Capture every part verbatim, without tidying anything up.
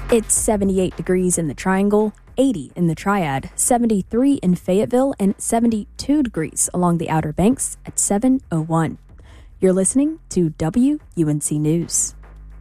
It's seventy-eight degrees in the Triangle, eighty in the Triad, seventy-three in Fayetteville, and seventy-two degrees along the Outer Banks at seven oh one. You're listening to W U N C News.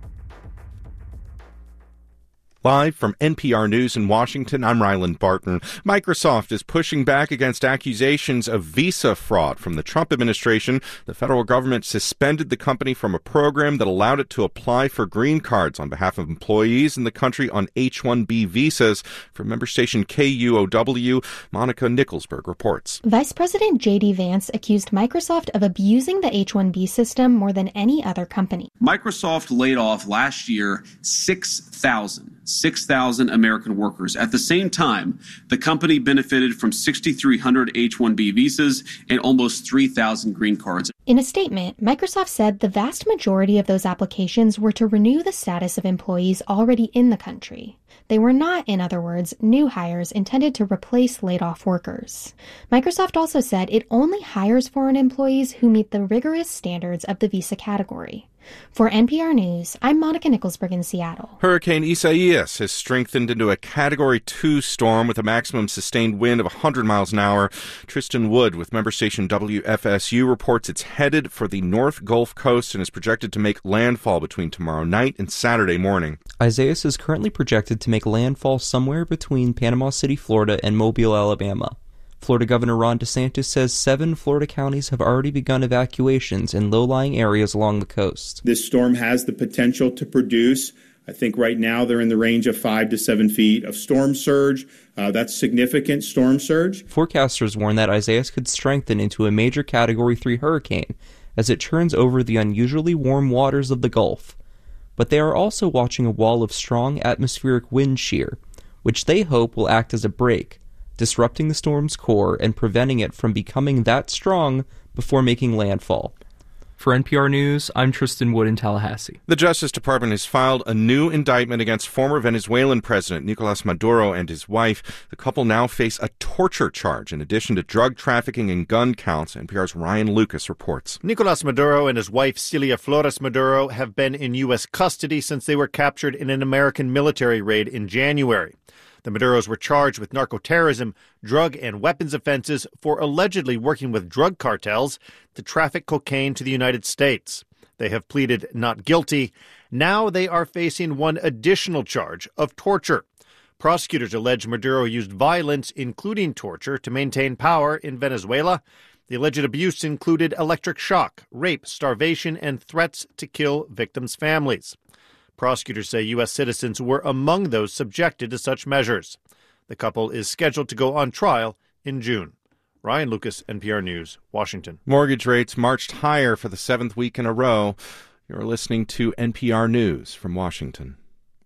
Live from N P R News in Washington, I'm Ryland Barton. Microsoft is pushing back against accusations of visa fraud from the Trump administration. The federal government suspended the company from a program that allowed it to apply for green cards on behalf of employees in the country on H one B visas. From member station K U O W, Monica Nicholsberg reports. Vice President J D Vance accused Microsoft of abusing the H one B system more than any other company. Microsoft laid off last year six thousand. six thousand American workers. At the same time, the company benefited from six thousand three hundred H one B visas and almost three thousand green cards. In a statement, Microsoft said the vast majority of those applications were to renew the status of employees already in the country. They were not, in other words, new hires intended to replace laid-off workers. Microsoft also said it only hires foreign employees who meet the rigorous standards of the visa category. For N P R News, I'm Monica Nicholsberg in Seattle. Hurricane Isaias has strengthened into a Category two storm with a maximum sustained wind of one hundred miles an hour. Tristan Wood with member station W F S U reports it's headed for the North Gulf Coast and is projected to make landfall between tomorrow night and Saturday morning. Isaias is currently projected to make landfall somewhere between Panama City, Florida, and Mobile, Alabama. Florida Governor Ron DeSantis says seven Florida counties have already begun evacuations in low-lying areas along the coast. This storm has the potential to produce, I think right now they're in the range of five to seven feet of storm surge. Uh, that's significant storm surge. Forecasters warn that Isaias could strengthen into a major Category three hurricane as it churns over the unusually warm waters of the Gulf. But they are also watching a wall of strong atmospheric wind shear, which they hope will act as a brake, disrupting the storm's core and preventing it from becoming that strong before making landfall. For N P R News, I'm Tristan Wood in Tallahassee. The Justice Department has filed a new indictment against former Venezuelan President Nicolas Maduro and his wife. The couple now face a torture charge in addition to drug trafficking and gun counts. N P R's Ryan Lucas reports. Nicolas Maduro and his wife Celia Flores Maduro have been in U S custody since they were captured in an American military raid in January. The Maduros were charged with narcoterrorism, drug and weapons offenses for allegedly working with drug cartels to traffic cocaine to the United States. They have pleaded not guilty. Now they are facing one additional charge of torture. Prosecutors allege Maduro used violence, including torture, to maintain power in Venezuela. The alleged abuse included electric shock, rape, starvation, and threats to kill victims' families. Prosecutors say U S citizens were among those subjected to such measures. The couple is scheduled to go on trial in June. Ryan Lucas, N P R News, Washington. Mortgage rates marched higher for the seventh week in a row. You're listening to N P R News from Washington.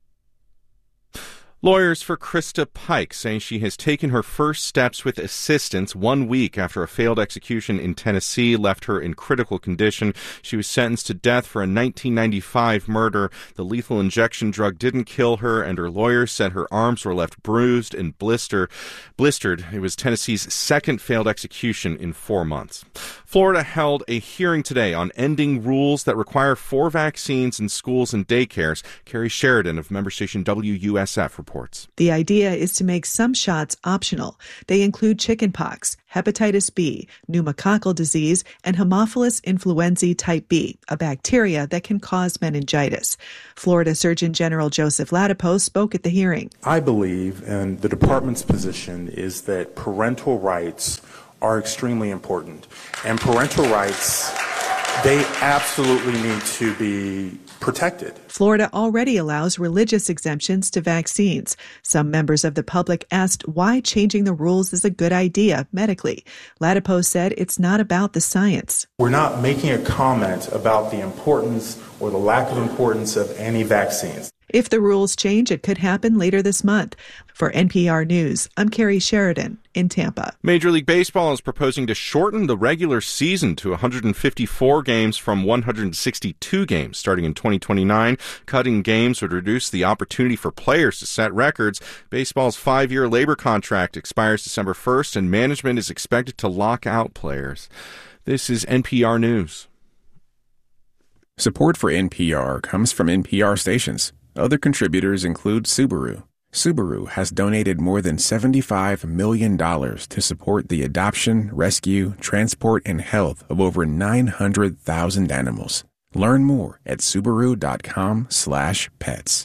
Lawyers for Krista Pike say she has taken her first steps with assistance one week after a failed execution in Tennessee left her in critical condition. She was sentenced to death for a nineteen ninety-five murder. The lethal injection drug didn't kill her, and her lawyers said her arms were left bruised and blister, blistered. It was Tennessee's second failed execution in four months. Florida held a hearing today on ending rules that require four vaccines in schools and daycares. Carrie Sheridan of member station W U S F reports. The idea is to make some shots optional. They include chickenpox, hepatitis B, pneumococcal disease, and Haemophilus influenzae type B, a bacteria that can cause meningitis. Florida Surgeon General Joseph Ladapo spoke at the hearing. I believe, and the department's position is that parental rights are extremely important. And parental rights, they absolutely need to be protected. Florida already allows religious exemptions to vaccines. Some members of the public asked why changing the rules is a good idea medically. Ladapo said it's not about the science. We're not making a comment about the importance or the lack of importance of any vaccines. If the rules change, it could happen later this month. For N P R News, I'm Carrie Sheridan in Tampa. Major League Baseball is proposing to shorten the regular season to one hundred fifty-four games from one hundred sixty-two games starting in twenty twenty-nine. Cutting games would reduce the opportunity for players to set records. Baseball's five-year labor contract expires December first, and management is expected to lock out players. This is N P R News. Support for N P R comes from N P R stations. Other contributors include Subaru. Subaru has donated more than seventy-five million dollars to support the adoption, rescue, transport, and health of over nine hundred thousand animals. Learn more at Subaru.com slash pets.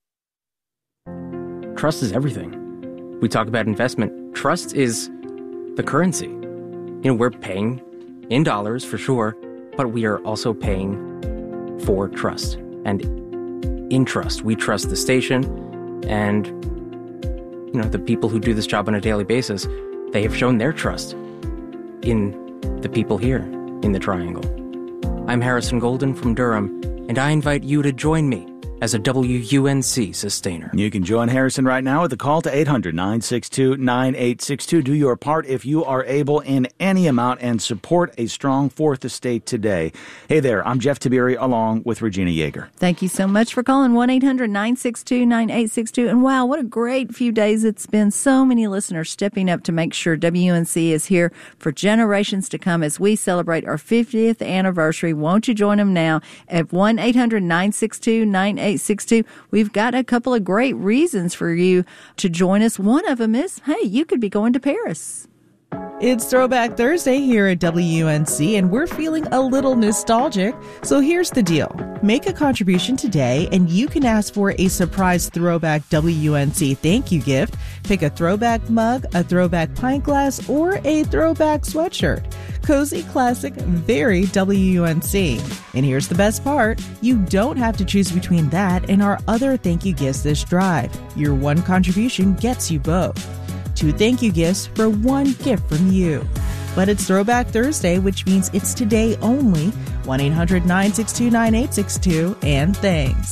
Trust is everything. We talk about investment. Trust is the currency. You know, we're paying in dollars for sure, but we are also paying for trust. And in trust, we trust the station and, you know, the people who do this job on a daily basis. They have shown their trust in the people here in the Triangle. I'm Harrison Golden from Durham, and I invite you to join me as a W U N C sustainer. You can join Harrison right now with a call to eight hundred, nine six two, nine eight six two. Do your part if you are able in any amount and support a strong Fourth Estate today. Hey there, I'm Jeff Tiberi along with Regina Yeager. Thank you so much for calling one eight hundred, nine six two, nine eight six two. And wow, what a great few days it's been. So many listeners stepping up to make sure W U N C is here for generations to come as we celebrate our fiftieth anniversary. Won't you join them now at one eight hundred, nine six two, nine eight six two. We've got a couple of great reasons for you to join us. One of them is, hey, you could be going to Paris. It's Throwback Thursday here at W U N C, and we're feeling a little nostalgic. So here's the deal. Make a contribution today, and you can ask for a surprise Throwback W U N C thank you gift. Pick a throwback mug, a throwback pint glass, or a throwback sweatshirt. Cozy, classic, very W U N C. And here's the best part. You don't have to choose between that and our other thank you gifts this drive. Your one contribution gets you both. Two thank you gifts for one gift from you. But it's Throwback Thursday, which means it's today only. one eight hundred, nine six two, nine eight six two, and thanks.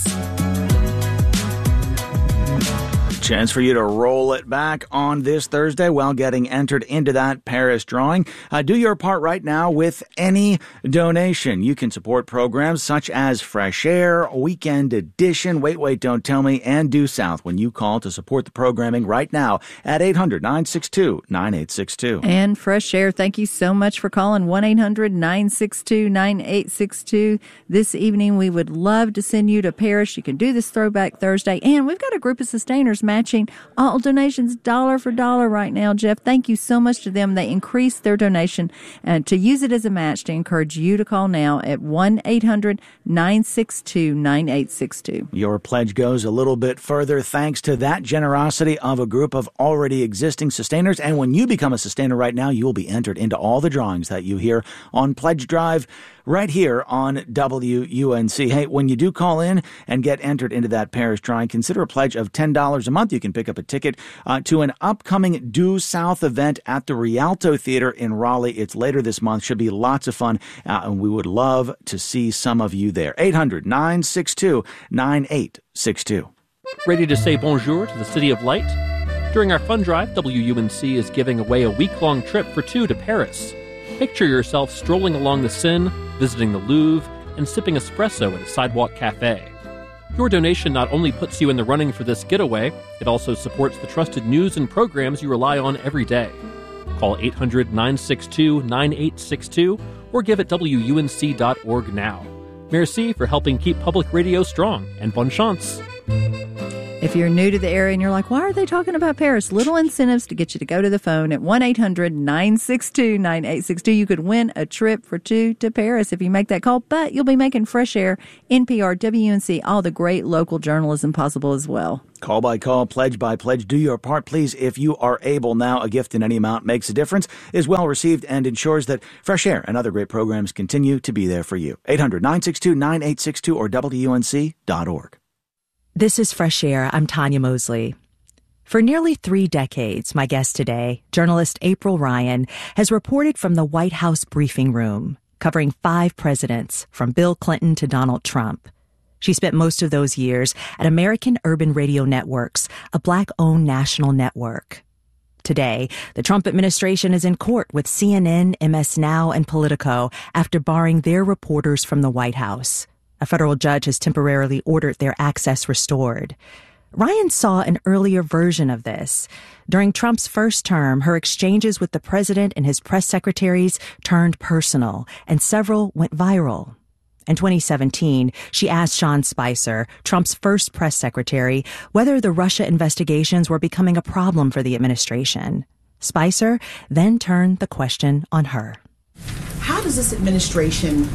Chance for you to roll it back on this Thursday while getting entered into that Paris drawing. Uh, do your part right now with any donation. You can support programs such as Fresh Air, Weekend Edition, Wait, Wait, Don't Tell Me, and Due South when you call to support the programming right now at eight hundred, nine six two, nine eight six two. And Fresh Air, thank you so much for calling one eight hundred, nine six two, nine eight six two. This evening, we would love to send you to Paris. You can do this Throwback Thursday. And we've got a group of sustainers matching all donations dollar for dollar right now, Jeff. Thank you so much to them. They increased their donation and to use it as a match to encourage you to call now at one eight hundred, nine six two, nine eight six two. Your pledge goes a little bit further thanks to that generosity of a group of already existing sustainers. And when you become a sustainer right now, you will be entered into all the drawings that you hear on Pledge Drive right here on W U N C. Hey, when you do call in and get entered into that Paris drawing, consider a pledge of ten dollars a month. You can pick up a ticket uh, to an upcoming Due South event at the Rialto Theater in Raleigh. It's later this month. Should be lots of fun, uh, and we would love to see some of you there. eight hundred, nine six two, nine eight six two. Ready to say bonjour to the City of Light? During our fun drive, W U N C is giving away a week-long trip for two to Paris. Picture yourself strolling along the Seine, visiting the Louvre, and sipping espresso at a sidewalk cafe. Your donation not only puts you in the running for this getaway, it also supports the trusted news and programs you rely on every day. Call eight hundred, nine six two, nine eight six two or give at W U N C dot org now. Merci for helping keep public radio strong, and bonne chance. If you're new to the area and you're like, why are they talking about Paris? Little incentives to get you to go to the phone at one eight hundred, nine six two, nine eight six two. You could win a trip for two to Paris if you make that call, but you'll be making Fresh Air, N P R, W U N C, all the great local journalism possible as well. Call by call, pledge by pledge. Do your part, please. If you are able now, a gift in any amount makes a difference, is well received, and ensures that Fresh Air and other great programs continue to be there for you. eight hundred, nine six two, nine eight six two or W U N C dot org. This is Fresh Air. I'm Tanya Mosley. For nearly three decades, my guest today, journalist April Ryan, has reported from the White House briefing room, covering five presidents, from Bill Clinton to Donald Trump. She spent most of those years at American Urban Radio Networks, a Black-owned national network. Today, the Trump administration is in court with C N N, M S Now, and Politico after barring their reporters from the White House. A federal judge has temporarily ordered their access restored. Ryan saw an earlier version of this. During Trump's first term, her exchanges with the president and his press secretaries turned personal, and several went viral. In twenty seventeen, she asked Sean Spicer, Trump's first press secretary, whether the Russia investigations were becoming a problem for the administration. Spicer then turned the question on her. How does this administration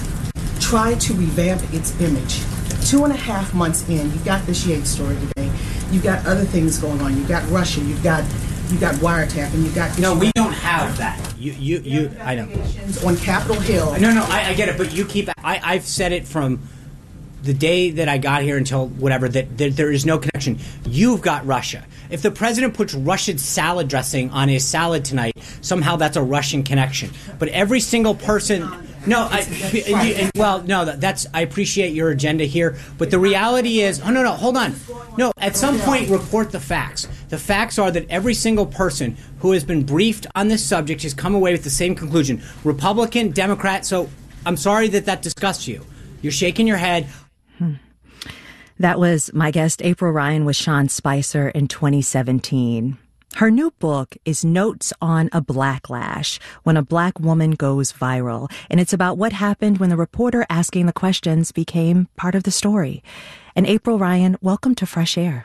try to revamp its image? Two and a half months in, you've got this Yates story today. You've got other things going on. You've got Russia. You've got you've got wiretapping. You've got no. We don't have that. You you you. I know. On Capitol Hill. No no. I, I get it. But you keep. I I've said it from the day that I got here until whatever that, that there is no connection. You've got Russia. If the president puts Russian salad dressing on his salad tonight, somehow that's a Russian connection. But every single person. No, I, and, and, well, no, that's, I appreciate your agenda here, but the reality is, oh, no, no, hold on. No, at some point, report the facts. The facts are that every single person who has been briefed on this subject has come away with the same conclusion. Republican, Democrat, so I'm sorry that that disgusts you. You're shaking your head. Hmm. That was my guest, April Ryan, with Sean Spicer in twenty seventeen. Her new book is Notes on a Blacklash, When a Black Woman Goes Viral, and it's about what happened when the reporter asking the questions became part of the story. And April Ryan, welcome to Fresh Air.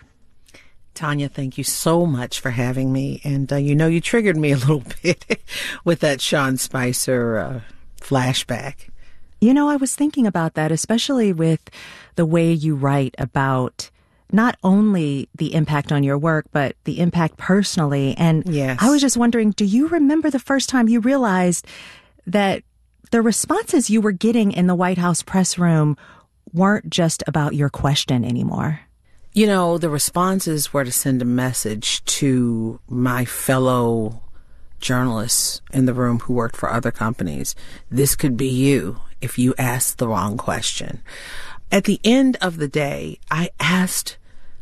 Tanya, thank you so much for having me. And, uh, you know, you triggered me a little bit with that Sean Spicer uh, flashback. You know, I was thinking about that, especially with the way you write about not only the impact on your work, but the impact personally. And yes. I was just wondering, do you remember the first time you realized that the responses you were getting in the White House press room weren't just about your question anymore? You know, the responses were to send a message to my fellow journalists in the room who worked for other companies. This could be you if you asked the wrong question. At the end of the day, I asked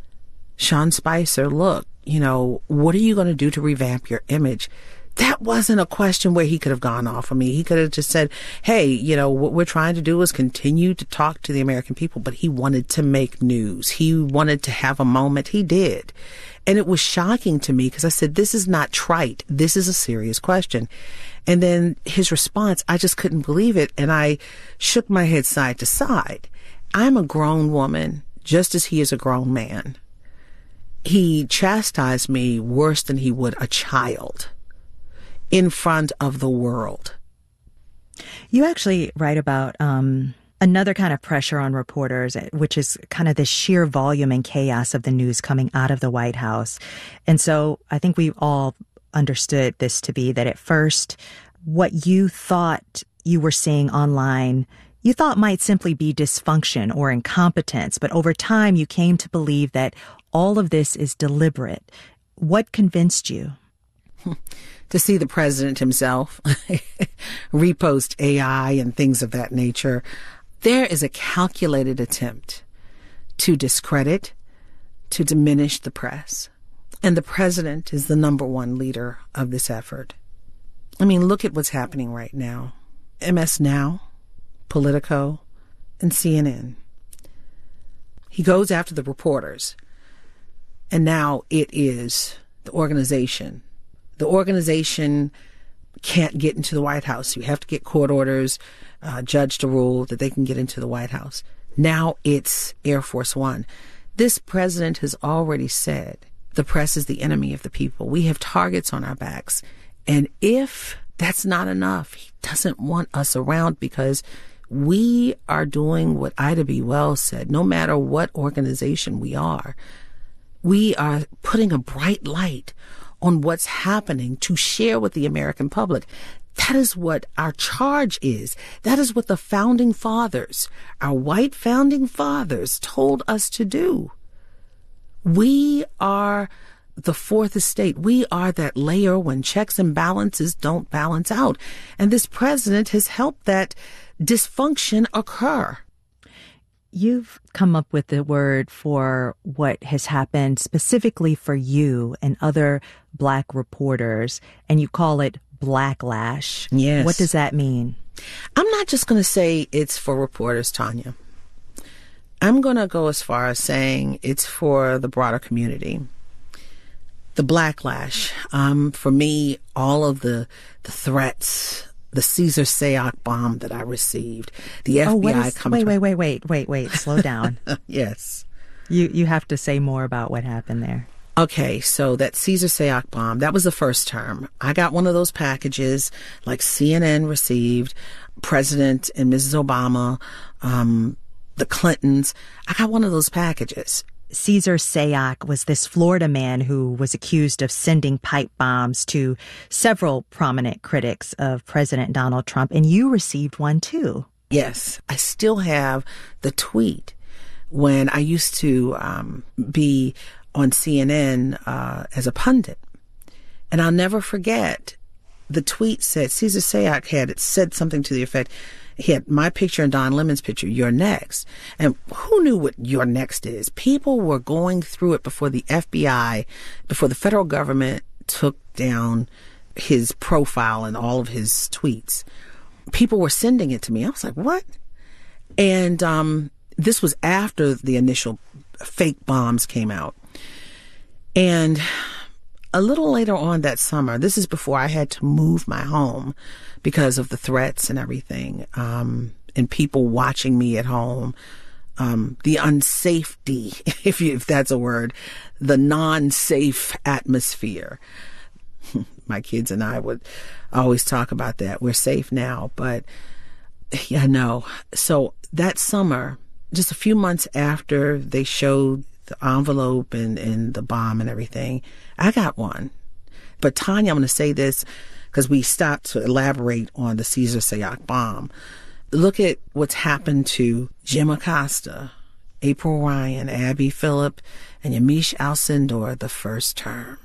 Sean Spicer, look, you know, what are you going to do to revamp your image? That wasn't a question where he could have gone off on me. He could have just said, hey, you know, what we're trying to do is continue to talk to the American people. But he wanted to make news. He wanted to have a moment. He did. And it was shocking to me because I said, this is not trite. This is a serious question. And then his response, I just couldn't believe it. And I shook my head side to side. I'm a grown woman, just as he is a grown man. He chastised me worse than he would a child in front of the world. You actually write about um, another kind of pressure on reporters, which is kind of the sheer volume and chaos of the news coming out of the White House. And so I think we all understood this to be that at first, what you thought you were seeing online you thought might simply be dysfunction or incompetence, but over time you came to believe that all of this is deliberate. What convinced you? To see the president himself repost A I and things of that nature. There is a calculated attempt to discredit, to diminish the press. And the president is the number one leader of this effort. I mean, look at what's happening right now. M S Now, Politico, and C N N. He goes after the reporters, and now it is the organization. The organization can't get into the White House. You have to get court orders, uh, judge to rule that they can get into the White House. Now it's Air Force One. This president has already said the press is the enemy of the people. We have targets on our backs. And if that's not enough, he doesn't want us around because we are doing what Ida B. Wells said. No matter what organization we are, we are putting a bright light on what's happening to share with the American public. That is what our charge is. That is what the founding fathers, our white founding fathers, told us to do. We are the fourth estate. We are that layer when checks and balances don't balance out. And this president has helped that dysfunction occur. You've come up with the word for what has happened specifically for you and other Black reporters, and you call it blacklash. Yes. What does that mean? I'm not just going to say it's for reporters, Tanya. I'm going to go as far as saying it's for the broader community. The blacklash, um, for me, all of the, the threats the Cesar Sayoc bomb that I received. The F B I oh, what is, come wait, to wait, wait, wait, wait, wait, slow down. Yes. You you have to say more about what happened there. Okay, so that Cesar Sayoc bomb, that was the first term. I got one of those packages like C N N received, President and Missus Obama, um, the Clintons. I got one of those packages. Cesar Sayoc was this Florida man who was accused of sending pipe bombs to several prominent critics of President Donald Trump, and you received one too. Yes, I still have the tweet when I used to um, be on C N N uh, as a pundit. And I'll never forget, the tweet said, Cesar Sayoc had it said something to the effect, he had my picture and Don Lemon's picture, "You're next." And who knew what "you're next" is? People were going through it before the F B I, before the federal government took down his profile and all of his tweets. People were sending it to me. I was like, what? And um, this was after the initial fake bombs came out. And a little later on that summer, this is before I had to move my home because of the threats and everything, um, and people watching me at home, um, the unsafety, if you, if that's a word, the non-safe atmosphere. My kids and I would always talk about that. We're safe now, but yeah, no. So that summer, just a few months after they showed the envelope and, and the bomb and everything, I got one. But Tanya, I'm going to say this because we stopped to elaborate on the Cesar Sayoc bomb. Look at what's happened to Jim Acosta, April Ryan, Abby Phillip, and Yamiche Alcindor the first term.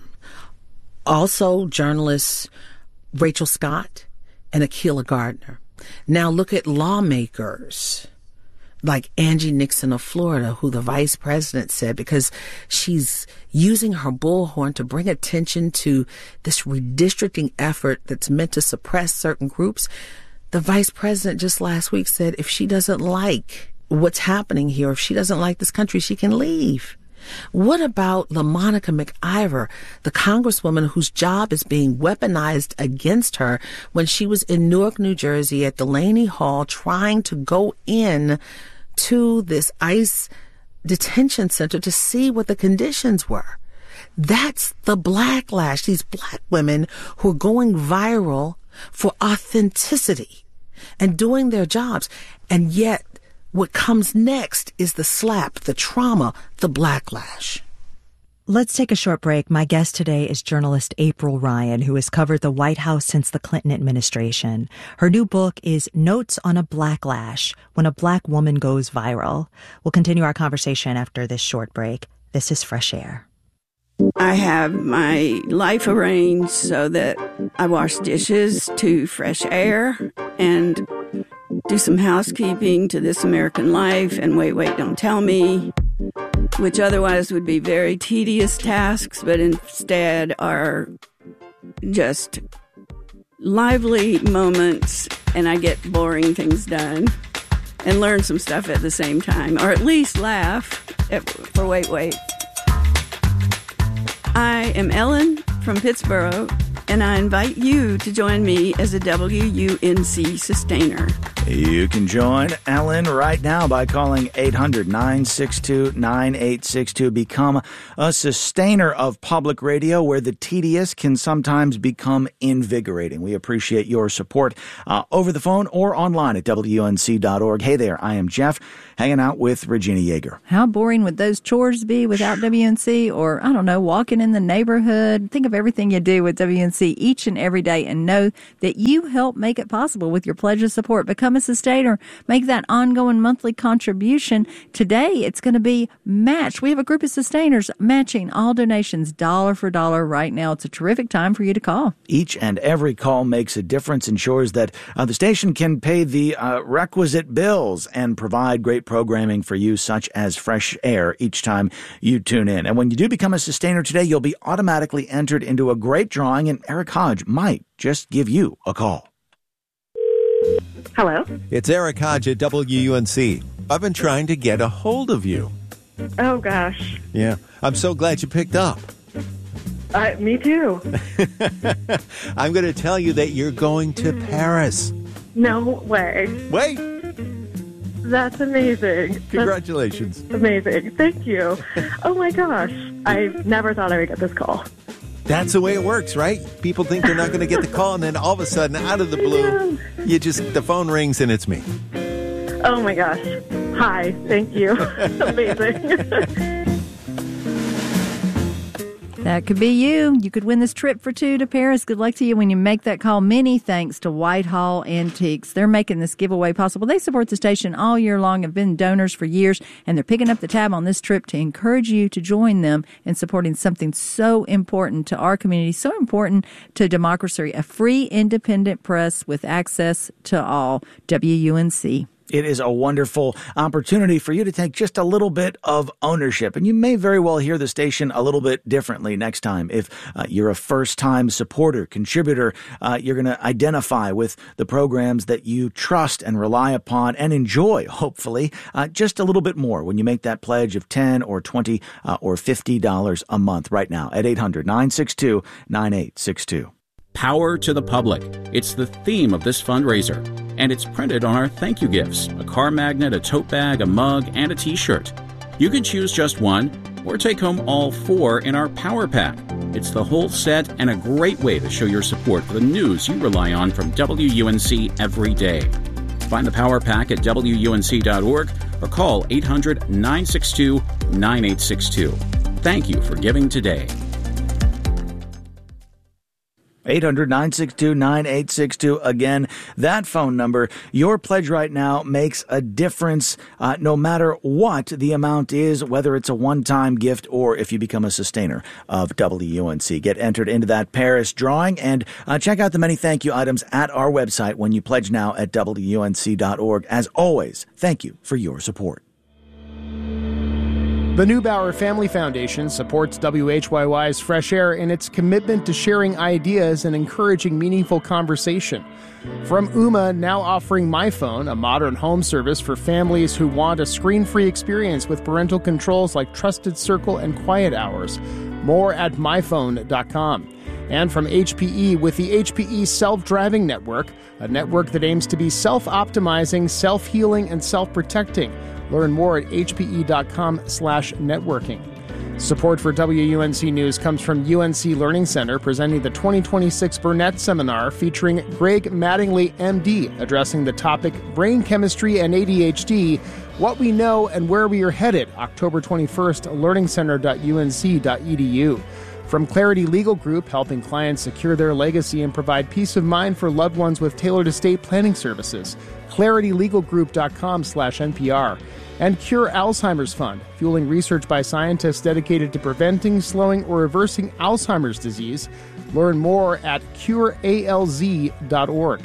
Also, journalists Rachel Scott and Akilah Gardner. Now look at lawmakers like Angie Nixon of Florida, who the vice president said, because she's using her bullhorn to bring attention to this redistricting effort that's meant to suppress certain groups. The vice president just last week said if she doesn't like what's happening here, if she doesn't like this country, she can leave. What about LaMonica McIver, the congresswoman whose job is being weaponized against her when she was in Newark, New Jersey at Delaney Hall trying to go in to this ICE detention center to see what the conditions were? That's the blacklash. These black women who are going viral for authenticity and doing their jobs. And yet, what comes next is the slap, the trauma, the blacklash. Let's take a short break. My guest today is journalist April Ryan, who has covered the White House since the Clinton administration. Her new book is Notes on a Blacklash, When a Black Woman Goes Viral. We'll continue our conversation after this short break. This is Fresh Air. I have my life arranged so that I wash dishes to Fresh Air and do some housekeeping to This American Life and Wait, Wait, Don't Tell Me, which otherwise would be very tedious tasks, but instead are just lively moments, and I get boring things done and learn some stuff at the same time, or at least laugh at, for Wait, Wait. I am Ellen from Pittsburgh, and I invite you to join me as a W U N C sustainer. You can join Ellen right now by calling eight hundred, nine six two, nine eight six two. Become a sustainer of public radio where the tedious can sometimes become invigorating. We appreciate your support uh, over the phone or online at W N C dot org. Hey there, I am Jeff, hanging out with Regina Yeager. How boring would those chores be without W N C? Or, I don't know, walking in the neighborhood. Think of everything you do with W N C each and every day and know that you help make it possible with your pledge of support. Become a sustainer. Make that ongoing monthly contribution. Today, it's going to be matched. We have a group of sustainers matching all donations dollar for dollar right now. It's a terrific time for you to call. Each and every call makes a difference, ensures that uh, the station can pay the uh, requisite bills and provide great programming for you, such as Fresh Air, each time you tune in. And when you do become a sustainer today, you'll be automatically entered into a great drawing, and Eric Hodge might just give you a call. Hello? It's Eric Hodge at W U N C. I've been trying to get a hold of you. Oh, gosh. Yeah, I'm so glad you picked up. I, me too. I'm going to tell you that you're going to Paris. No way. Wait. That's amazing. Congratulations. That's amazing. Thank you. Oh my gosh. I never thought I would get this call. That's the way it works, right? People think they're not going to get the call, and then all of a sudden, out of the blue, you just, the phone rings and it's me. Oh my gosh. Hi. Thank you. Amazing. That could be you. You could win this trip for two to Paris. Good luck to you when you make that call. Many thanks to Whitehall Antiques. They're making this giveaway possible. They support the station all year long, have been donors for years, and they're picking up the tab on this trip to encourage you to join them in supporting something so important to our community, so important to democracy, a free independent press with access to all. W U N C. It is a wonderful opportunity for you to take just a little bit of ownership. And you may very well hear the station a little bit differently next time. If uh, you're a first-time supporter, contributor, uh, you're going to identify with the programs that you trust and rely upon and enjoy, hopefully, uh, just a little bit more when you make that pledge of ten or twenty uh, or fifty dollars a month right now at eight hundred, nine six two, nine eight six two. Power to the public. It's the theme of this fundraiser. And it's printed on our thank you gifts, a car magnet, a tote bag, a mug, and a t-shirt. You can choose just one or take home all four in our Power Pack. It's the whole set and a great way to show your support for the news you rely on from W U N C every day. Find the Power Pack at W U N C dot org or call eight hundred, nine six two, nine eight six two. Thank you for giving today. eight hundred, nine six two, nine eight six two. Again, that phone number. Your pledge right now makes a difference uh, no matter what the amount is, whether it's a one-time gift or if you become a sustainer of W U N C. Get entered into that Paris drawing and uh, check out the many thank you items at our website when you pledge now at W U N C dot org. As always, thank you for your support. The Neubauer Family Foundation supports W H Y Y's Fresh Air in its commitment to sharing ideas and encouraging meaningful conversation. From Ooma, now offering MyPhone, a modern home service for families who want a screen-free experience with parental controls like Trusted Circle and Quiet Hours. More at my phone dot com. And from H P E with the H P E Self-Driving Network, a network that aims to be self-optimizing, self-healing, and self-protecting. Learn more at H P E dot com slash networking. Support for W U N C News comes from U N C Learning Center presenting the twenty twenty-six Burnett Seminar featuring Greg Mattingly, M D, addressing the topic Brain Chemistry and A D H D, What We Know and Where We Are Headed, October twenty-first, learning center dot U N C dot E D U. From Clarity Legal Group, helping clients secure their legacy and provide peace of mind for loved ones with tailored estate planning services. clarity legal group dot com slash N P R. And Cure Alzheimer's Fund, fueling research by scientists dedicated to preventing, slowing, or reversing Alzheimer's disease. Learn more at cure A L Z dot org.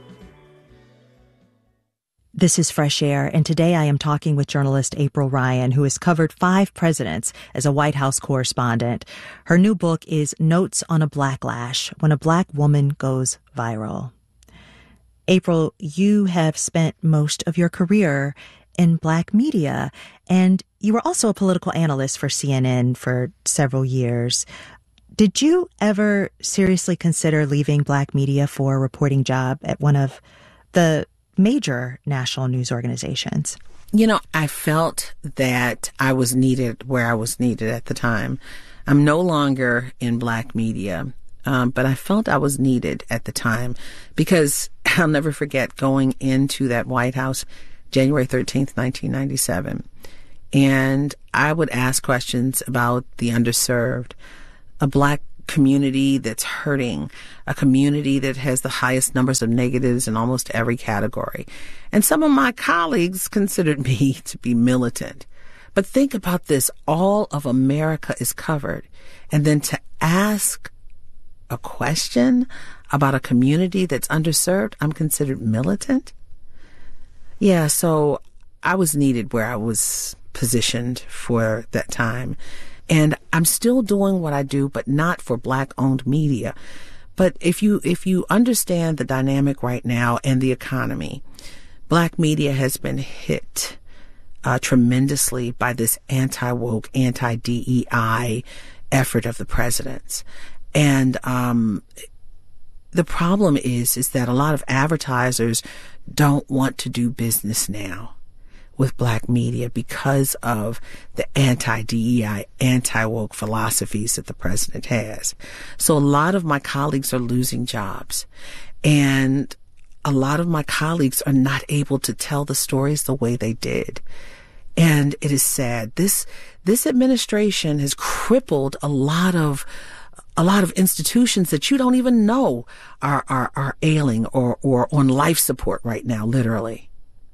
This is Fresh Air, and today I am talking with journalist April Ryan, who has covered five presidents as a White House correspondent. Her new book is Notes on a Blacklash, When a Black Woman Goes Viral. April, you have spent most of your career in black media, and you were also a political analyst for C N N for several years. Did you ever seriously consider leaving black media for a reporting job at one of the major national news organizations? You know, I felt that I was needed where I was needed at the time. I'm no longer in black media, um, but I felt I was needed at the time because I'll never forget going into that White House January thirteenth, nineteen ninety-seven. And I would ask questions about the underserved, a black community that's hurting, a community that has the highest numbers of negatives in almost every category. And some of my colleagues considered me to be militant. But think about this. All of America is covered. And then to ask a question about a community that's underserved, I'm considered militant? Yeah, so I was needed where I was positioned for that time. And I'm still doing what I do, but not for black-owned media. But if you if you understand the dynamic right now and the economy, black media has been hit uh, tremendously by this anti-woke, anti-D E I, effort of the president's. And um, the problem is, is that a lot of advertisers don't want to do business now with black media because of the anti-D E I, anti-woke philosophies that the president has. So a lot of my colleagues are losing jobs. And a lot of my colleagues are not able to tell the stories the way they did. And it is sad. This, this administration has crippled a lot of a lot of institutions that you don't even know are, are, are ailing or, or on life support right now, literally.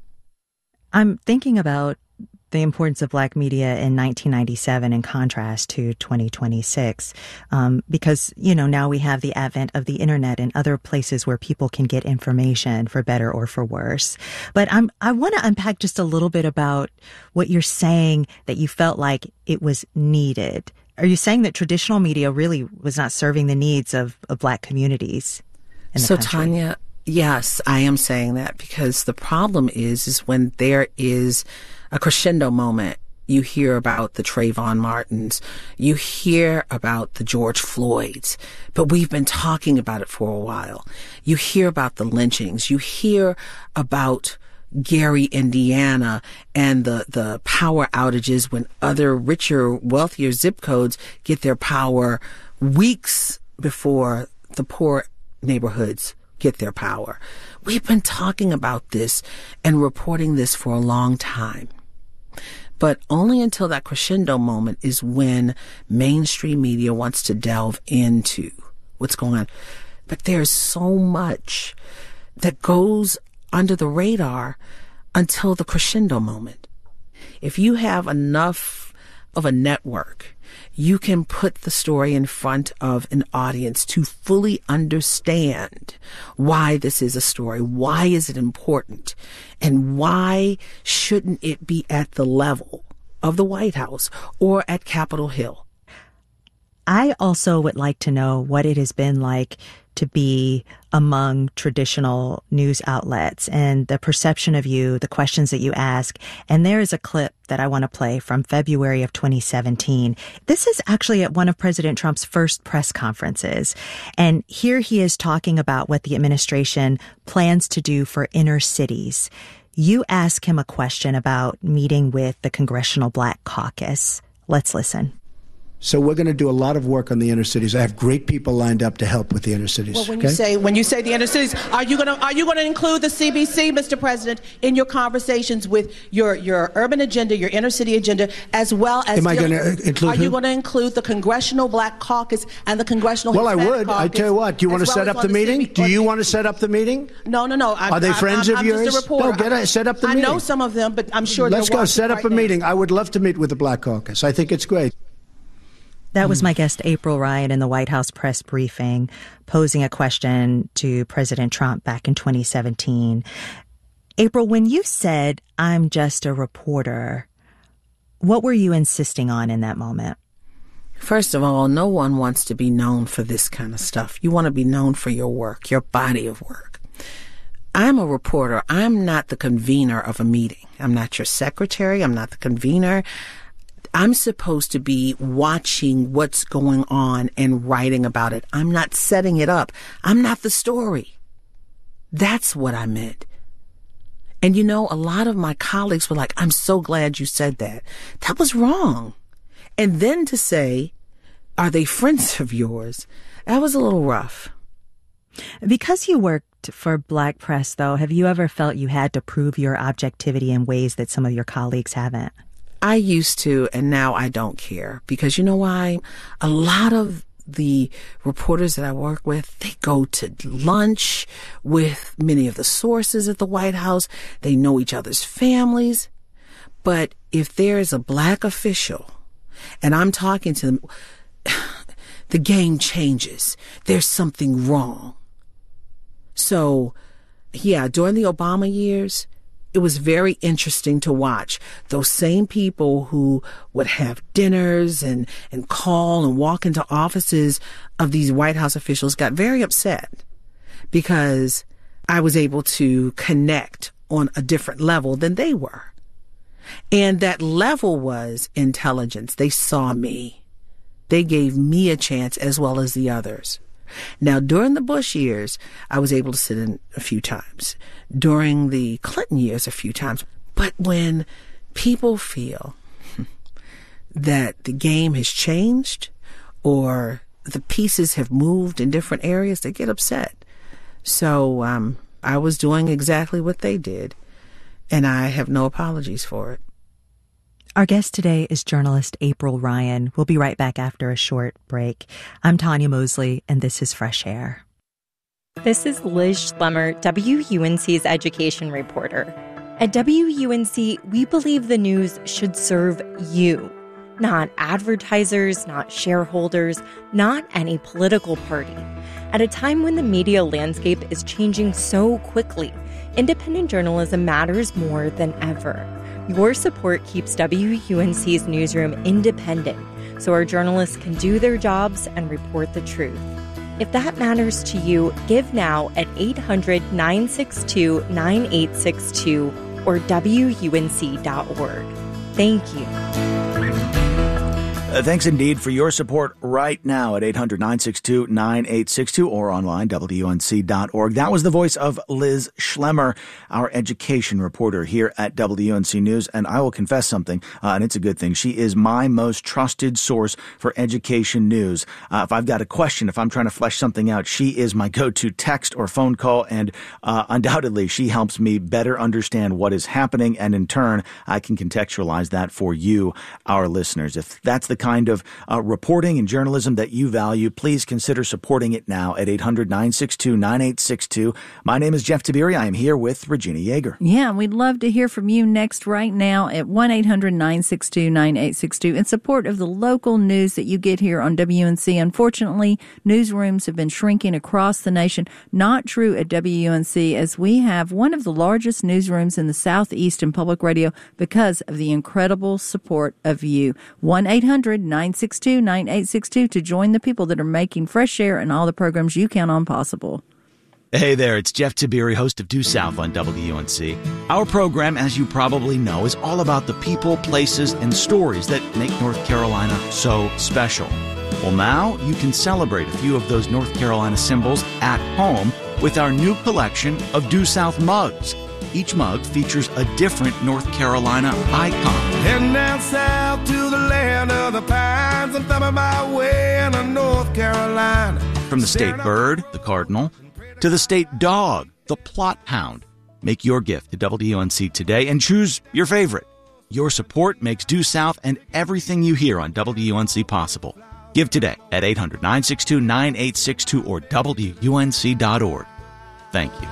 I'm thinking about the importance of black media in nineteen ninety-seven in contrast to twenty twenty-six, um, because, you know, now we have the advent of the internet and other places where people can get information for better or for worse. But I'm, I want to unpack just a little bit about what you're saying that you felt like it was needed. Are you saying that traditional media really was not serving the needs of, of black communities in the so, country? Tanya, yes, I am saying that because the problem is, is when there is a crescendo moment, you hear about the Trayvon Martins, you hear about the George Floyds, but we've been talking about it for a while. You hear about the lynchings, you hear about Gary, Indiana, and the, the power outages when other richer, wealthier zip codes get their power weeks before the poor neighborhoods get their power. We've been talking about this and reporting this for a long time. But only until that crescendo moment is when mainstream media wants to delve into what's going on. But there's so much that goes under the radar until the crescendo moment. If you have enough of a network, you can put the story in front of an audience to fully understand why this is a story, why is it important, and why shouldn't it be at the level of the White House or at Capitol Hill. I also would like to know what it has been like to be among traditional news outlets and the perception of you, the questions that you ask. And there is a clip that I want to play from February of twenty seventeen. This is actually at one of President Trump's first press conferences. And here he is talking about what the administration plans to do for inner cities. You ask him a question about meeting with the Congressional Black Caucus. Let's listen. So we're going to do a lot of work on the inner cities. I have great people lined up to help with the inner cities. Well, when okay? you say when you say the inner cities, are you going to are you going to include the C B C, Mister President, in your conversations with your your urban agenda, your inner city agenda, as well as? Am I going to include? Are who? you going to include the Congressional Black Caucus and the Congressional? Well, Hispanic I would. Caucus, I tell you what. Do you want to well set up the, the meeting? C B- do you want to set up the meeting? No, no, no. I'm, Are they I'm, friends I'm, of I'm yours? Just a reporter. No, get a, set up the I meeting. I know some of them, but I'm sure. Let's they're go set up right a now. meeting. I would love to meet with the Black Caucus. I think it's great. That was my guest, April Ryan, in the White House press briefing, posing a question to President Trump back in twenty seventeen. April, when you said, "I'm just a reporter," what were you insisting on in that moment? First of all, no one wants to be known for this kind of stuff. You want to be known for your work, your body of work. I'm a reporter. I'm not the convener of a meeting. I'm not your secretary. I'm not the convener. I'm supposed to be watching what's going on and writing about it. I'm not setting it up. I'm not the story. That's what I meant. And you know, a lot of my colleagues were like, "I'm so glad you said that." That was wrong. And then to say, "Are they friends of yours?" That was a little rough. Because you worked for Black Press, though, have you ever felt you had to prove your objectivity in ways that some of your colleagues haven't? I used to, and now I don't care. Because you know why? A lot of the reporters that I work with, they go to lunch with many of the sources at the White House. They know each other's families. But if there is a black official and I'm talking to them, the game changes. There's something wrong. So, yeah, during the Obama years, it was very interesting to watch those same people who would have dinners and, and call and walk into offices of these White House officials got very upset because I was able to connect on a different level than they were. And that level was intelligence. They saw me. They gave me a chance as well as the others. Now, during the Bush years, I was able to sit in a few times. During the Clinton years, a few times. But when people feel that the game has changed or the pieces have moved in different areas, they get upset. So um, I was doing exactly what they did, and I have no apologies for it. Our guest today is journalist April Ryan. We'll be right back after a short break. I'm Tanya Mosley, and this is Fresh Air. This is Liz Schlemmer, W U N C's education reporter. At W U N C, we believe the news should serve you, not advertisers, not shareholders, not any political party. At a time when the media landscape is changing so quickly, independent journalism matters more than ever. Your support keeps W U N C's newsroom independent, so our journalists can do their jobs and report the truth. If that matters to you, give now at eight hundred, nine six two, nine eight six two or W U N C dot org. Thank you. Uh, thanks indeed for your support right now at eight hundred, nine six two, nine eight six two or online, W U N C dot org. That was the voice of Liz Schlemmer, our education reporter here at W U N C News. And I will confess something, uh, and it's a good thing. She is my most trusted source for education news. Uh, if I've got a question, if I'm trying to flesh something out, she is my go-to text or phone call. And uh, undoubtedly, she helps me better understand what is happening. And in turn, I can contextualize that for you, our listeners. If that's the kind of uh, reporting and journalism that you value, please consider supporting it now at eight hundred, nine six two, nine eight six two. My name is Jeff Tiberi. I am here with Regina Yeager. Yeah, we'd love to hear from you next right now at one eight hundred, nine six two, nine eight six two in support of the local news that you get here on W U N C. Unfortunately, newsrooms have been shrinking across the nation. Not true at W U N C, as we have one of the largest newsrooms in the Southeast in public radio because of the incredible support of you. one eight hundred, nine six two, nine eight six two to join the people that are making Fresh Air and all the programs you count on possible. Hey there, it's Jeff Tiberi, host of Due South on W U N C. Our program, as you probably know, is all about the people, places, and stories that make North Carolina so special. Well, now you can celebrate a few of those North Carolina symbols at home with our new collection of Due South mugs. Each mug features a different North Carolina icon. Heading down south to the land of the pines, I'm thumbing my way into North Carolina. From the state bird, the cardinal, to the state dog, the plot hound. Make your gift to W U N C today and choose your favorite. Your support makes Due South and everything you hear on W U N C possible. Give today at eight hundred, nine six two, nine eight six two or W U N C dot org. Thank you.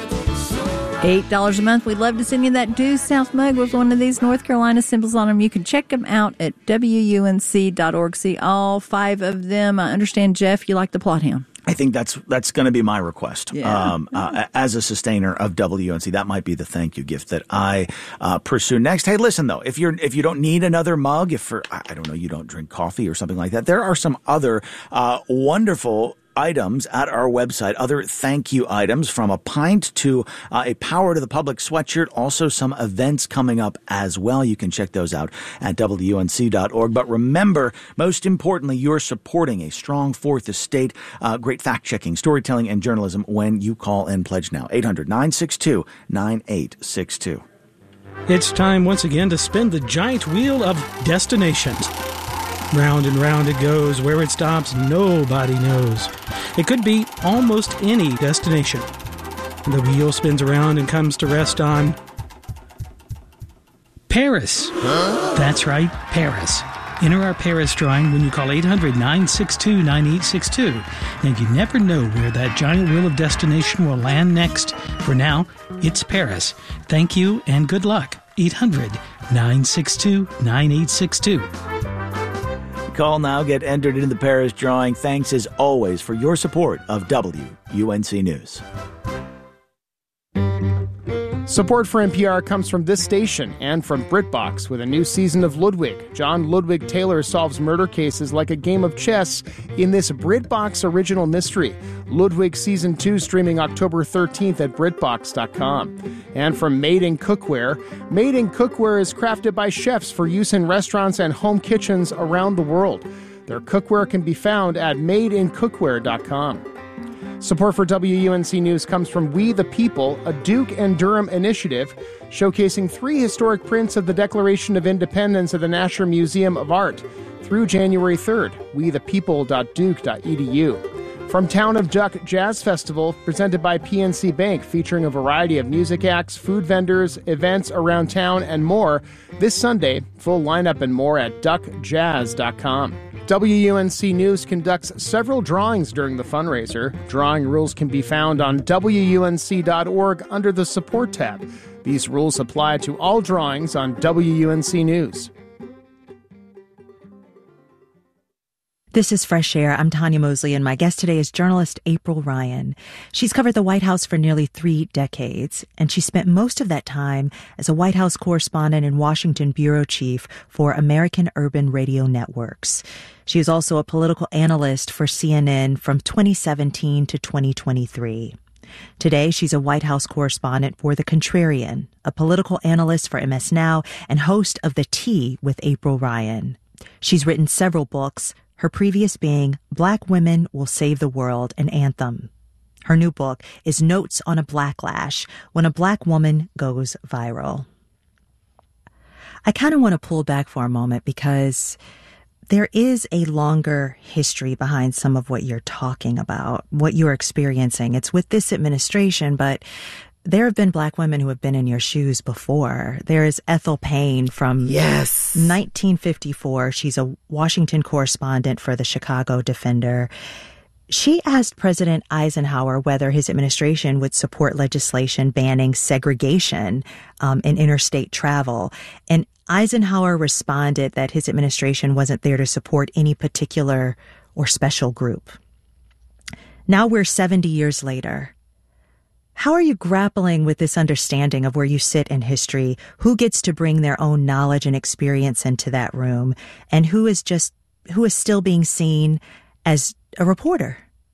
eight dollars a month. We'd love to send you that Due South mug with one of these North Carolina symbols on them. You can check them out at W U N C dot org. See all five of them. I understand, Jeff, you like the plot hound. I think that's that's going to be my request. Yeah. Um, uh, as a sustainer of W U N C, that might be the thank you gift that I uh, pursue next. Hey, listen though, if you're if you don't need another mug, if for I don't know, you don't drink coffee or something like that, there are some other uh, wonderful items at our website, other thank you items, from a pint to uh, a Power to the Public sweatshirt, also some events coming up as well. You can check those out at W U N C dot org. But remember, most importantly, you're supporting a strong fourth estate, uh, great fact-checking, storytelling, and journalism when you call and pledge now. eight hundred, nine six two, nine eight six two. It's time once again to spin the giant wheel of destinations. Round and round it goes. Where it stops, nobody knows. It could be almost any destination. The wheel spins around and comes to rest on Paris. Huh? That's right, Paris. Enter our Paris drawing when you call eight hundred, nine six two, nine eight six two. And you never know where that giant wheel of destination will land next. For now, it's Paris. Thank you and good luck. eight hundred, nine six two, nine eight six two. Call now, get entered into the Paris drawing. Thanks as always for your support of W U N C News. Support for N P R comes from this station and from BritBox. With a new season of Ludwig, John Ludwig Taylor solves murder cases like a game of chess in this BritBox original mystery. Ludwig Season two streaming October thirteenth at BritBox dot com. And from Made in Cookware. Made in Cookware is crafted by chefs for use in restaurants and home kitchens around the world. Their cookware can be found at made in cookware dot com. Support for W U N C News comes from We the People, a Duke and Durham initiative showcasing three historic prints of the Declaration of Independence at the Nasher Museum of Art through January third, we the people dot duke dot e d u. From Town of Duck Jazz Festival, presented by P N C Bank, featuring a variety of music acts, food vendors, events around town, and more, this Sunday, full lineup and more at duck jazz dot com. W U N C News conducts several drawings during the fundraiser. Drawing rules can be found on W U N C dot org under the Support tab. These rules apply to all drawings on W U N C News. This is Fresh Air. I'm Tanya Mosley, and my guest today is journalist April Ryan. She's covered the White House for nearly three decades, and she spent most of that time as a White House correspondent and Washington bureau chief for American Urban Radio Networks. She was also a political analyst for C N N from twenty seventeen to twenty twenty-three. Today, she's a White House correspondent for The Contrarian, a political analyst for M S Now, and host of The Tea with April Ryan. She's written several books, her previous being Black Women Will Save the World, an Anthem. Her new book is Notes on a Blacklash, When a Black Woman Goes Viral. I kind of want to pull back for a moment because there is a longer history behind some of what you're talking about, what you're experiencing. It's with this administration, but there have been Black women who have been in your shoes before. There is Ethel Payne from yes. nineteen fifty-four. She's a Washington correspondent for the Chicago Defender. She asked President Eisenhower whether his administration would support legislation banning segregation um, in interstate travel. And Eisenhower responded that his administration wasn't there to support any particular or special group. Now we're seventy years later. How are you grappling with this understanding of where you sit in history? Who gets to bring their own knowledge and experience into that room? And who is just, who is still being seen as a reporter?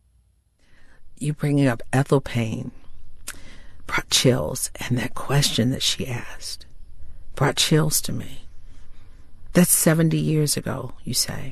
You bringing up Ethel Payne brought chills, and that question that she asked brought chills to me. That's seventy years ago, you say.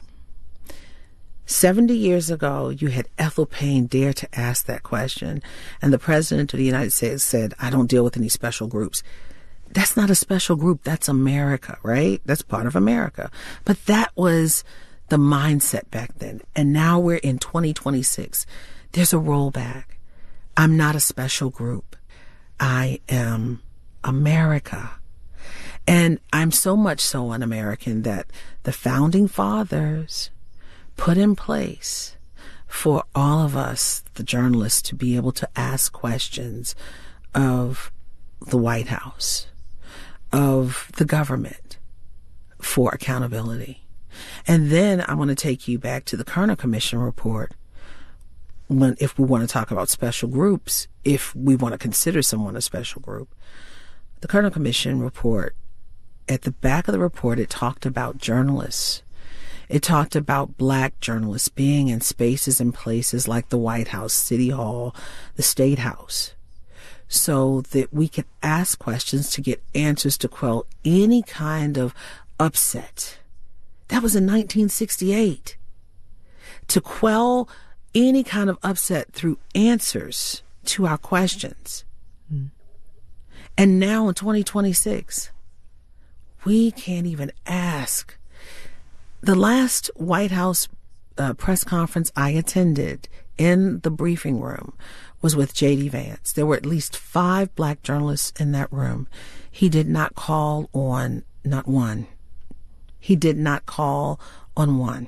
seventy years ago, you had Ethel Payne dare to ask that question, and the President of the United States said, I don't deal with any special groups. That's not a special group. That's America, right? That's part of America. But that was the mindset back then. And now we're in twenty twenty-six. There's a rollback. I'm not a special group. I am America. And I'm so much so an American that the Founding Fathers put in place for all of us, the journalists, to be able to ask questions of the White House, of the government, for accountability. And then I want to take you back to the Kerner Commission report. When, if we want to talk about special groups, if we want to consider someone a special group, the Kerner Commission report, at the back of the report, it talked about journalists. It talked about Black journalists being in spaces and places like the White House, City Hall, the State House, so that we could ask questions to get answers to quell any kind of upset. That was in nineteen sixty-eight. To quell any kind of upset through answers to our questions. Mm. And now in twenty twenty-six, we can't even ask. The last White House uh, press conference I attended in the briefing room was with J D Vance. There were at least five Black journalists in that room. He did not call on not one. He did not call on one.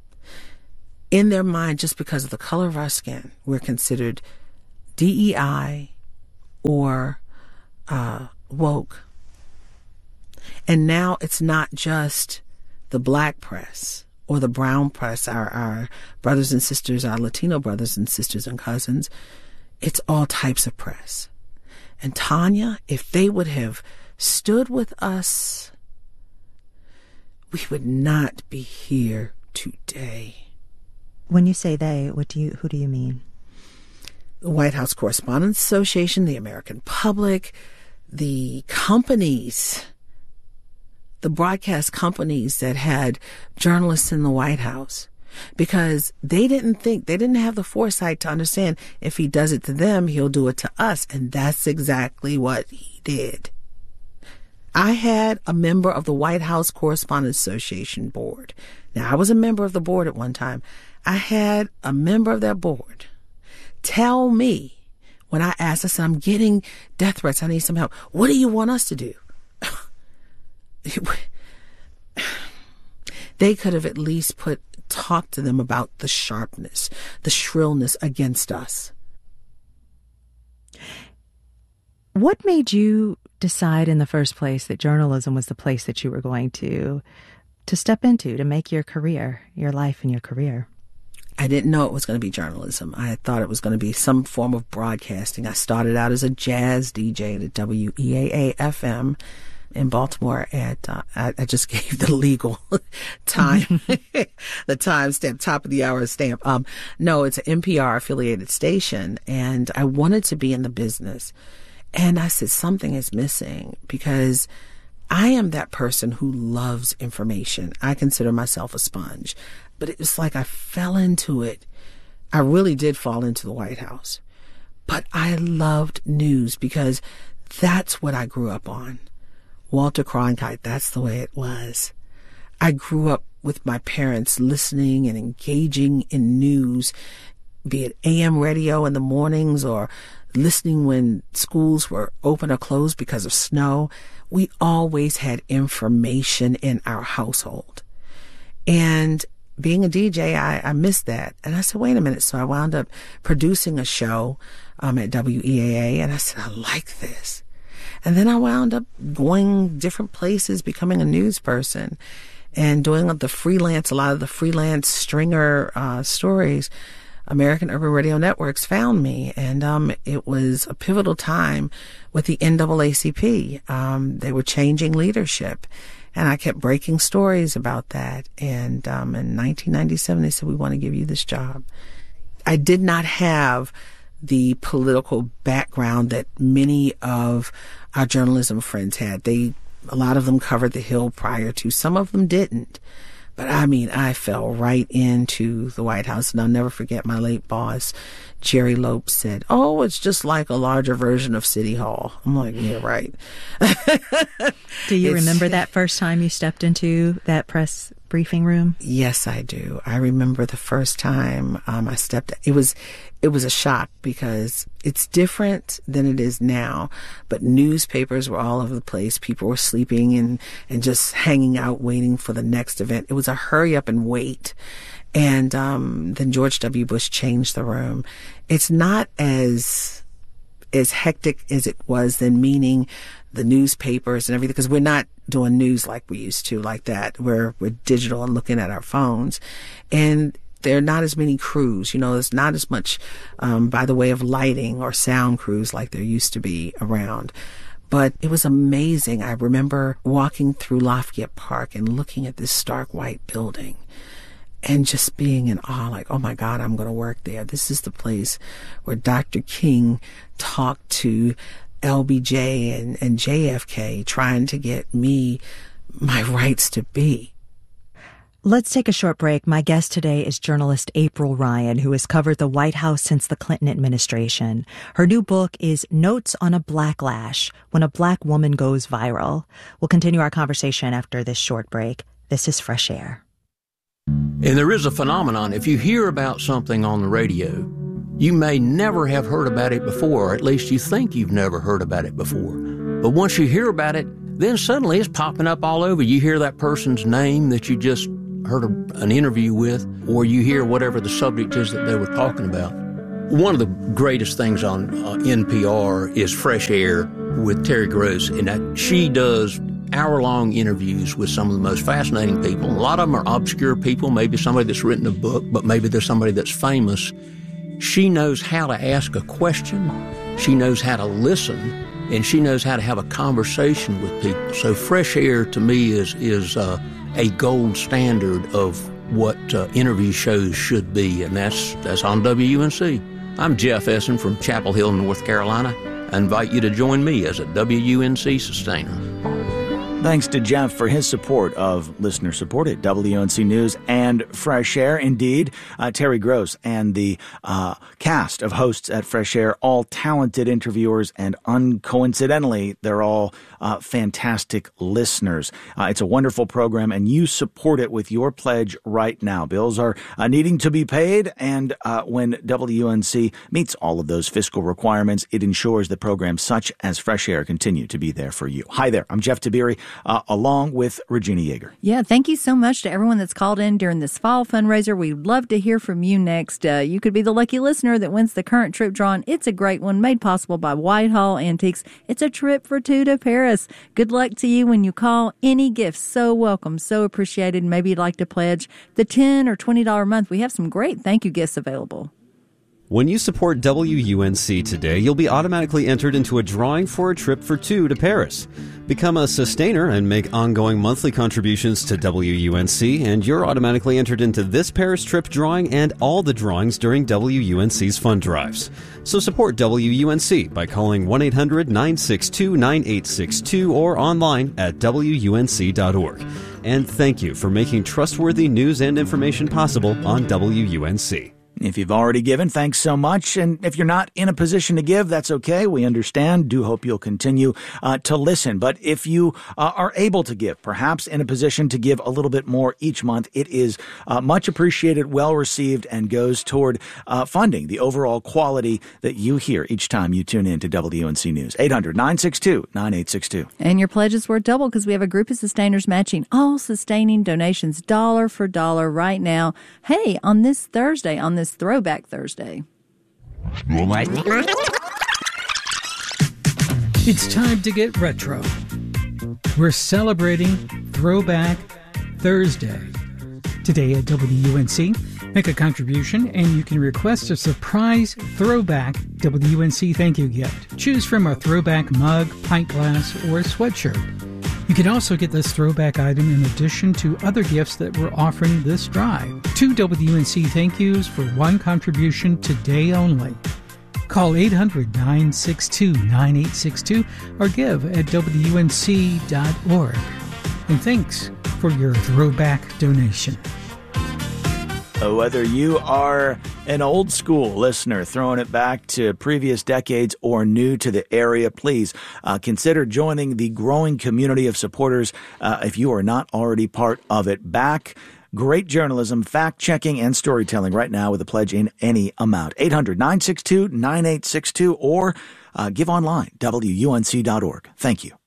In their mind, just because of the color of our skin, we're considered D E I or uh, woke. And now it's not just the Black press or the brown press, our, our brothers and sisters, our Latino brothers and sisters and cousins. It's all types of press. And Tanya, if they would have stood with us, we would not be here today. When you say they, what do you, who do you mean? The White House Correspondents Association, the American public, the companies, the broadcast companies that had journalists in the White House. because they didn't think, they didn't have the foresight to understand if he does it to them, he'll do it to us. And that's exactly what he did. I had a member of the White House Correspondents Association board. Now, I was a member of the board at one time. I had a member of that board tell me when I asked, I said, I'm getting death threats. I need some help. What do you want us to do? They could have at least put, talked to them about the sharpness, the shrillness against us. What made you decide in the first place that journalism was the place that you were going to to step into, to make your career, your life and your career? I didn't know it was going to be journalism. I thought it was going to be some form of broadcasting. I started out as a jazz D J at W E A A F M in Baltimore. At uh, I, I just gave the legal time, the time stamp, top of the hour stamp. Um, no, it's an N P R affiliated station, and I wanted to be in the business. And I said, something is missing, because I am that person who loves information. I consider myself a sponge. But it was like I fell into it. I really did fall into the White House. But I loved news because that's what I grew up on. Walter Cronkite, that's the way it was. I grew up with my parents listening and engaging in news, be it A M radio in the mornings or listening when schools were open or closed because of snow. We always had information in our household. And being a D J, I, I missed that. And I said, wait a minute. So I wound up producing a show um, at W E A A, and I said, I like this. And then I wound up going different places, becoming a news person, and doing the freelance, a lot of the freelance stringer uh, stories. American Urban Radio Networks found me, and um, it was a pivotal time with the N double A C P. Um, they were changing leadership, and I kept breaking stories about that. And um, in nineteen ninety-seven, they said, we want to give you this job. I did not have the political background that many of our journalism friends had. They, a lot of them covered the Hill prior to. Some of them didn't. But I mean, I fell right into the White House, and I'll never forget my late boss, Jerry Lopes, said, oh, it's just like a larger version of City Hall. I'm like, yeah, right. Do you It's- remember that first time you stepped into that press briefing room? Yes, I do. I remember the first time um, I stepped. It was, it was a shock because it's different than it is now. But newspapers were all over the place. People were sleeping and and just hanging out, waiting for the next event. It was a hurry up and wait. And um, then George W. Bush changed the room. It's not as as hectic as it was then, meaning the newspapers and everything, because we're not doing news like we used to, like that. We're we're digital and looking at our phones, and there are not as many crews. You know, there's not as much um, by the way of lighting or sound crews like there used to be around. But it was amazing. I remember walking through Lafayette Park and looking at this stark white building and just being in awe, like, oh my God, I'm going to work there. This is the place where Doctor King talked to L B J and, and J F K, trying to get me my rights to be. Let's take a short break. My guest today is journalist April Ryan, who has covered the White House since the Clinton administration. Her new book is Notes on a Blacklash, When a Black Woman Goes Viral. We'll continue our conversation after this short break. This is Fresh Air. And there is a phenomenon. If you hear about something on the radio, you may never have heard about it before, or at least you think you've never heard about it before. But once you hear about it, then suddenly it's popping up all over. You hear that person's name that you just heard a, an interview with, or you hear whatever the subject is that they were talking about. One of the greatest things on uh, N P R is Fresh Air with Terry Gross, and that she does hour-long interviews with some of the most fascinating people. A lot of them are obscure people, maybe somebody that's written a book, but maybe there's somebody that's famous. She knows how to ask a question, she knows how to listen, and she knows how to have a conversation with people. So Fresh Air to me is is uh, a gold standard of what uh, interview shows should be, and that's that's on W U N C. I'm Jeff Essen from Chapel Hill, North Carolina. I invite you to join me as a W U N C sustainer. Thanks to Jeff for his support of listener-supported W N C News and Fresh Air. Indeed, uh, Terry Gross and the uh, cast of hosts at Fresh Air, all talented interviewers, and uncoincidentally, they're all uh, fantastic listeners. Uh, it's a wonderful program, and you support it with your pledge right now. Bills are uh, needing to be paid, and uh, when W N C meets all of those fiscal requirements, it ensures that programs such as Fresh Air continue to be there for you. Hi there, I'm Jeff Tiberi. Uh, along with Regina Yeager. Yeah, thank you so much to everyone that's called in during this fall fundraiser. We'd love to hear from you next. Uh, you could be the lucky listener that wins the current trip drawn. It's a great one, made possible by Whitehall Antiques. It's a trip for two to Paris. Good luck to you when you call. Any gifts, so welcome, so appreciated. Maybe you'd like to pledge the ten dollars or twenty dollars a month. We have some great thank you gifts available. When you support W U N C today, you'll be automatically entered into a drawing for a trip for two to Paris. Become a sustainer and make ongoing monthly contributions to W U N C, and you're automatically entered into this Paris trip drawing and all the drawings during W U N C's fund drives. So support W U N C by calling one eight hundred nine six two nine eight six two or online at W U N C dot org. And thank you for making trustworthy news and information possible on W U N C. If you've already given, thanks so much. And if you're not in a position to give, that's okay. We understand. Do hope you'll continue uh, to listen. But if you uh, are able to give, perhaps in a position to give a little bit more each month, it is uh, much appreciated, well received, and goes toward uh, funding the overall quality that you hear each time you tune in to W N C News. eight hundred nine six two nine eight six two. And your pledge is worth double because we have a group of sustainers matching all sustaining donations dollar for dollar right now. Hey, on this Thursday, on this Throwback Thursday. It's time to get retro. We're celebrating Throwback Thursday. Today at W U N C, make a contribution and you can request a surprise throwback W U N C thank you gift. Choose from a throwback mug, pint glass, or sweatshirt. You can also get this throwback item in addition to other gifts that we're offering this drive. Two W N C thank yous for one contribution today only. Call eight hundred nine six two nine eight six two or give at W U N C dot org. And thanks for your throwback donation. Whether you are an old school listener throwing it back to previous decades or new to the area, please uh, consider joining the growing community of supporters uh, if you are not already part of it. Back great journalism, fact-checking, and storytelling right now with a pledge in any amount. eight hundred nine six two nine eight six two or uh, give online, W U N C dot org. Thank you.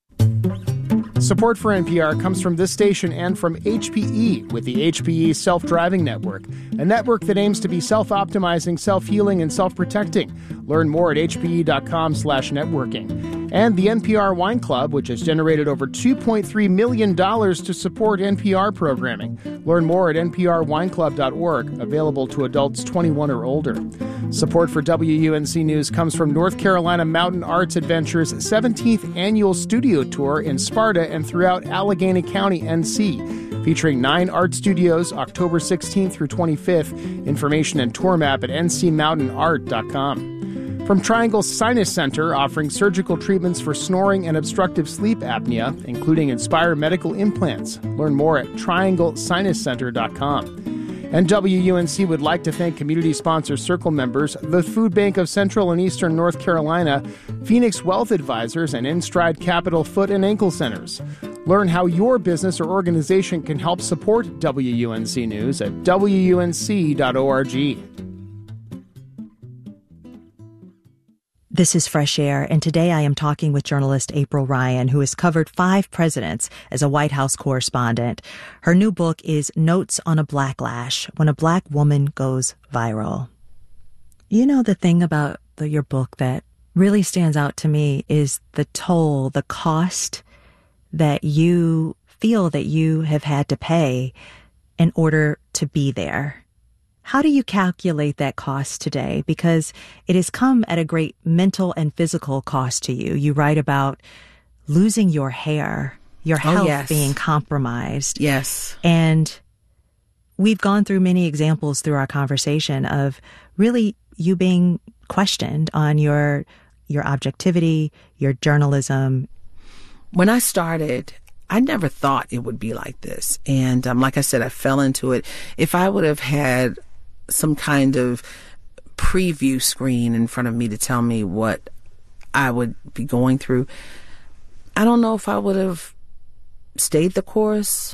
Support for N P R comes from this station and from H P E with the H P E Self-Driving Network, a network that aims to be self-optimizing, self-healing, and self-protecting. Learn more at h p e dot com slash networking. And the N P R Wine Club, which has generated over two point three million dollars to support N P R programming. Learn more at n p r wine club dot org, available to adults twenty-one or older. Support for W U N C News comes from North Carolina Mountain Arts Adventure's seventeenth annual studio tour in Sparta and throughout Allegheny County, N C, featuring nine art studios October sixteenth through twenty-fifth. Information and tour map at n c mountain art dot com. From Triangle Sinus Center, offering surgical treatments for snoring and obstructive sleep apnea, including Inspire medical implants. Learn more at triangle sinus center dot com. And W U N C would like to thank community sponsor Circle members, the Food Bank of Central and Eastern North Carolina, Phoenix Wealth Advisors, and InStride Capital Foot and Ankle Centers. Learn how your business or organization can help support W U N C News at w u n c dot org. This is Fresh Air, and today I am talking with journalist April Ryan, who has covered five presidents as a White House correspondent. Her new book is Notes on a Blacklash, When a Black Woman Goes Viral. You know, the thing about the, your book that really stands out to me is the toll, the cost that you feel that you have had to pay in order to be there. How do you calculate that cost today? Because it has come at a great mental and physical cost to you. You write about losing your hair, your health oh, yes. being compromised. Yes. And we've gone through many examples through our conversation of really you being questioned on your your objectivity, your journalism. When I started I never thought it would be like this. And um, like I said, I fell into it. If I would have had some kind of preview screen in front of me to tell me what I would be going through, I don't know if I would have stayed the course.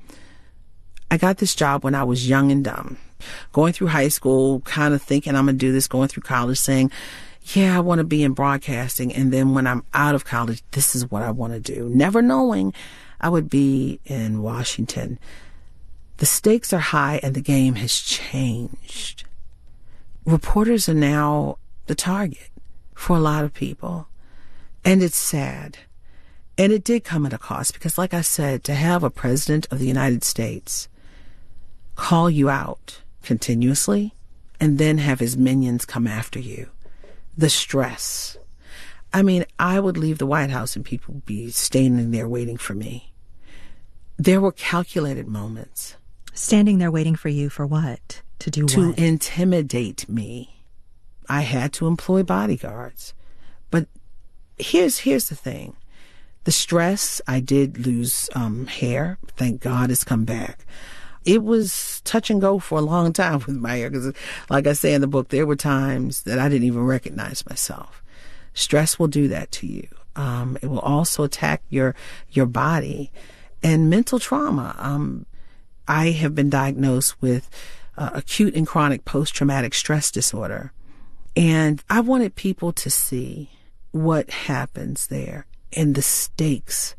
I got this job when I was young and dumb, going through high school, kind of thinking I'm going to do this, going through college, saying, yeah, I want to be in broadcasting. And then when I'm out of college, this is what I want to do. Never knowing I would be in Washington. The stakes are high and the game has changed. Reporters are now the target for a lot of people. And it's sad. And it did come at a cost because, like I said, to have a president of the United States call you out continuously and then have his minions come after you. The stress. I mean, I would leave the White House and people would be standing there waiting for me. There were calculated moments. Standing there waiting for you for what? To do to what? To intimidate me. I had to employ bodyguards. But here's here's the thing. The stress, I did lose um, hair. Thank God it's come back. It was touch and go for a long time with my hair because, like I say in the book, there were times that I didn't even recognize myself. Stress will do that to you. Um, it will also attack your your body and mental trauma. Um, I have been diagnosed with uh, acute and chronic post-traumatic stress disorder, and I wanted people to see what happens there and the stakes.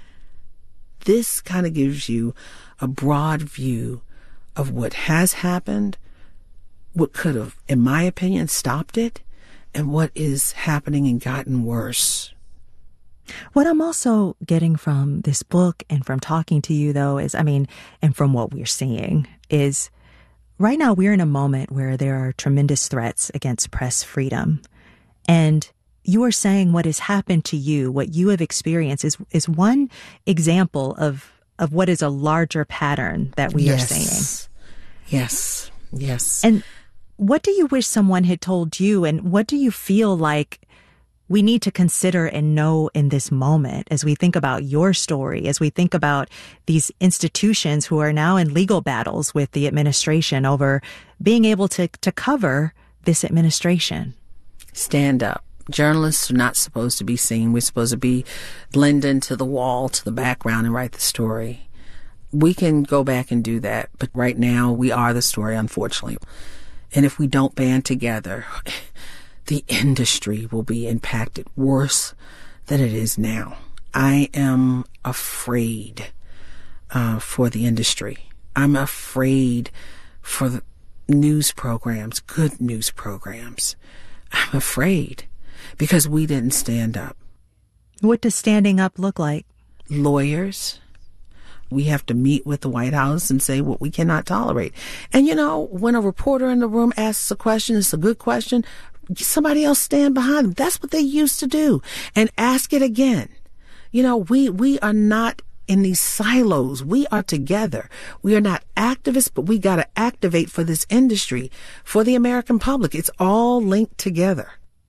This kind of gives you a broad view of what has happened, what could have, in my opinion, stopped it, and what is happening and gotten worse. What I'm also getting from this book and from talking to you, though, is, I mean, and from what we're seeing, is right now we're in a moment where there are tremendous threats against press freedom. And you are saying what has happened to you, what you have experienced, is is one example of of what is a larger pattern that we yes. are seeing. Yes, yes. And what do you wish someone had told you, and what do you feel like we need to consider and know in this moment as we think about your story, as we think about these institutions who are now in legal battles with the administration over being able to, to cover this administration? Stand up. Journalists are not supposed to be seen. We're supposed to be blend into the wall, to the background, and write the story. We can go back and do that, but right now we are the story, unfortunately. And if we don't band together, the industry will be impacted worse than it is now. I am afraid uh, for the industry. I'm afraid for the news programs, good news programs. I'm afraid. Because we didn't stand up. What does standing up look like? Lawyers. We have to meet with the White House and say what we cannot tolerate. And, you know, when a reporter in the room asks a question, it's a good question, somebody else stand behind them. That's what they used to do. And ask it again. You know, we, we are not in these silos. We are together. We are not activists, but we got to activate for this industry, for the American public. It's all linked together.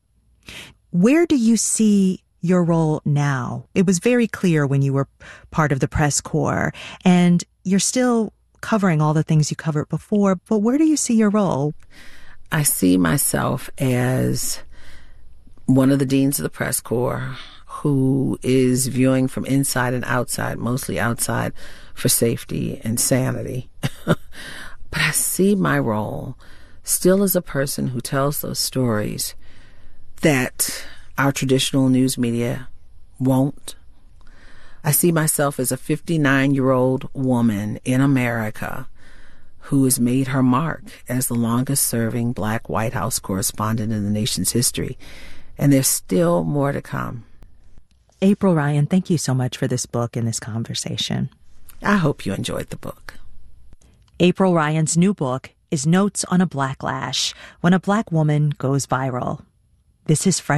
Where do you see your role now? It was very clear when you were part of the press corps, and you're still covering all the things you covered before, but where do you see your role? I see myself as one of the deans of the press corps who is viewing from inside and outside, mostly outside for safety and sanity. But I see my role still as a person who tells those stories that our traditional news media won't. I see myself as a fifty-nine-year-old woman in America who has made her mark as the longest-serving Black White House correspondent in the nation's history. And there's still more to come. April Ryan, thank you so much for this book and this conversation. I hope you enjoyed the book. April Ryan's new book is Notes on a Blacklash: When a Black Woman Goes Viral. This is Fresh